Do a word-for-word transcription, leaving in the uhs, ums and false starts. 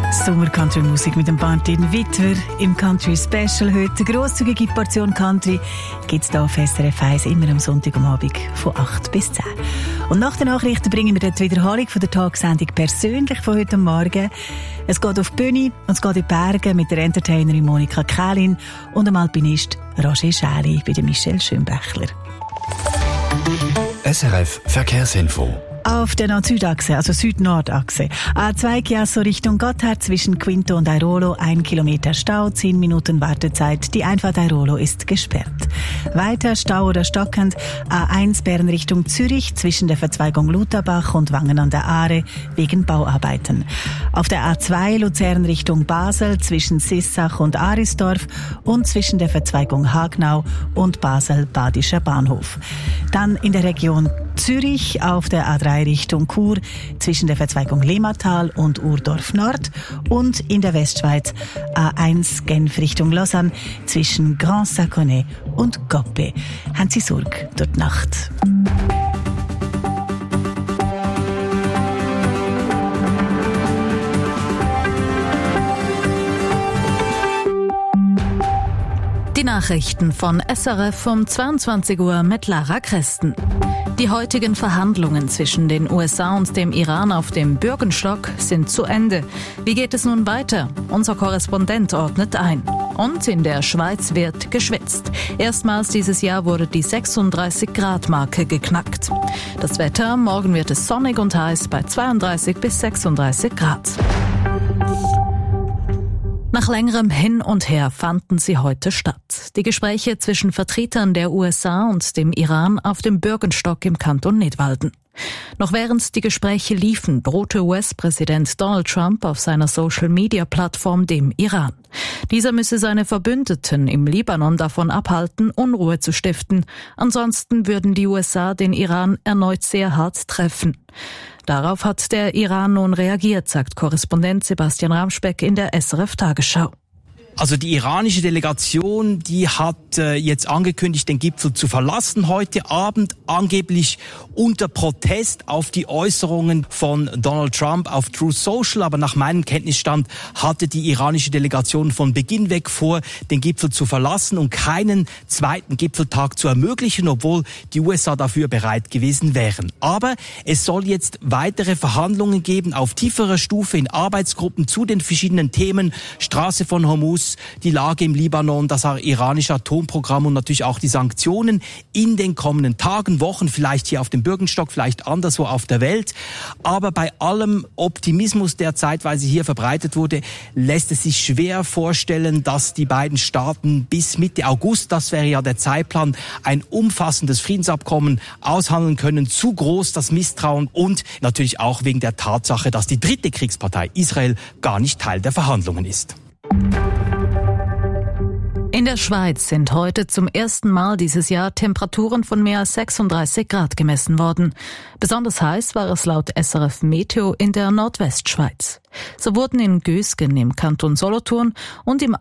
Sommer-Country-Musik mit dem Martin Wittwer im Country Special. Heute eine grosszügige Portion Country gibt es hier auf S R F eins immer am Sonntag am Abend von acht bis zehn. Und nach den Nachrichten bringen wir die Wiederholung von der Tagsendung persönlich von heute Morgen. Es geht auf die Bühne und es geht in die Berge mit der Entertainerin Monika Kählin und dem Alpinist Roger Schäli bei der Michelle Schönbächler. S R F Verkehrsinfo. Auf der Nord-Süd-Achse, also Süd-Nord-Achse. A zwei Chiasso Richtung Gotthard zwischen Quinto und Airolo, ein Kilometer Stau, zehn Minuten Wartezeit. Die Einfahrt Airolo ist gesperrt. Weiter Stau oder stockend. A eins Bern Richtung Zürich zwischen der Verzweigung Lutherbach und Wangen an der Aare wegen Bauarbeiten. Auf der A zwei Luzern Richtung Basel zwischen Sissach und Arisdorf und zwischen der Verzweigung Hagnau und Basel-Badischer Bahnhof. Dann in der Region Zürich auf der A drei Richtung Chur zwischen der Verzweigung Lehmatal und Urdorf Nord und in der Westschweiz A eins Genf Richtung Lausanne zwischen Grand Saconnet und Goppe. Haben Sie Sorge dort Nacht. Die Nachrichten von S R F um zweiundzwanzig Uhr mit Lara Kresten. Die heutigen Verhandlungen zwischen den U S A und dem Iran auf dem Bürgenstock sind zu Ende. Wie geht es nun weiter? Unser Korrespondent ordnet ein. Und in der Schweiz wird geschwitzt. Erstmals dieses Jahr wurde die sechsunddreißig Grad Marke geknackt. Das Wetter, morgen wird es sonnig und heiß bei zweiunddreißig bis sechsunddreißig Grad. Nach längerem Hin und Her fanden sie heute statt. Die Gespräche zwischen Vertretern der U S A und dem Iran auf dem Bürgenstock im Kanton Nidwalden. Noch während die Gespräche liefen, drohte U S-Präsident Donald Trump auf seiner Social-Media-Plattform dem Iran. Dieser müsse seine Verbündeten im Libanon davon abhalten, Unruhe zu stiften. Ansonsten würden die U S A den Iran erneut sehr hart treffen. Darauf hat der Iran nun reagiert, sagt Korrespondent Sebastian Ramspeck in der S R F Tagesschau. Also die iranische Delegation, die hat äh, jetzt angekündigt, den Gipfel zu verlassen heute Abend, angeblich unter Protest auf die Äußerungen von Donald Trump auf Truth Social. Aber nach meinem Kenntnisstand hatte die iranische Delegation von Beginn weg vor, den Gipfel zu verlassen und keinen zweiten Gipfeltag zu ermöglichen, obwohl die U S A dafür bereit gewesen wären. Aber es soll jetzt weitere Verhandlungen geben auf tieferer Stufe in Arbeitsgruppen zu den verschiedenen Themen, Straße von Hormuz, die Lage im Libanon, das iranische Atomprogramm und natürlich auch die Sanktionen in den kommenden Tagen, Wochen, vielleicht hier auf dem Bürgenstock, vielleicht anderswo auf der Welt. Aber bei allem Optimismus, der zeitweise hier verbreitet wurde, lässt es sich schwer vorstellen, dass die beiden Staaten bis Mitte August, das wäre ja der Zeitplan, ein umfassendes Friedensabkommen aushandeln können. Zu groß das Misstrauen und natürlich auch wegen der Tatsache, dass die dritte Kriegspartei Israel gar nicht Teil der Verhandlungen ist. In der Schweiz sind heute zum ersten Mal dieses Jahr Temperaturen von mehr als sechsunddreißig Grad gemessen worden. Besonders heiß war es laut S R F Meteo in der Nordwestschweiz. So wurden in Gösgen im Kanton Solothurn und im